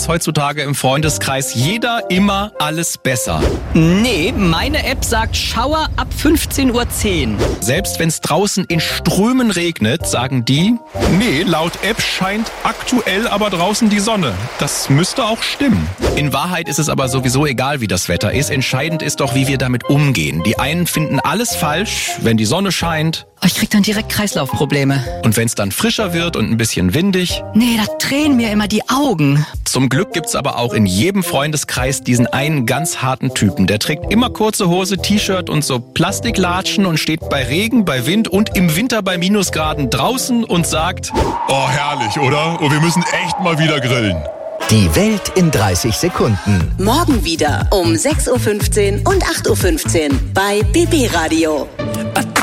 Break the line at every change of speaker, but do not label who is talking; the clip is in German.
Weiß heutzutage im Freundeskreis jeder immer alles besser.
Nee, meine App sagt Schauer ab 15:10 Uhr.
Selbst wenn es draußen in Strömen regnet, sagen die, nee, laut App scheint aktuell aber draußen die Sonne. Das müsste auch stimmen. In Wahrheit ist es aber sowieso egal, wie das Wetter ist. Entscheidend ist doch, wie wir damit umgehen. Die einen finden alles falsch, wenn die Sonne scheint.
Ich krieg dann direkt Kreislaufprobleme.
Und wenn es dann frischer wird und ein bisschen windig.
Nee, da tränen mir immer die Augen.
Zum Glück gibt's aber auch in jedem Freundeskreis diesen einen ganz harten Typen. Der trägt immer kurze Hose, T-Shirt und so Plastiklatschen und steht bei Regen, bei Wind und im Winter bei Minusgraden draußen und sagt:
Oh, herrlich, oder? Oh, wir müssen echt mal wieder grillen.
Die Welt in 30 Sekunden.
Morgen wieder um 6:15 Uhr und 8:15 Uhr bei BB Radio.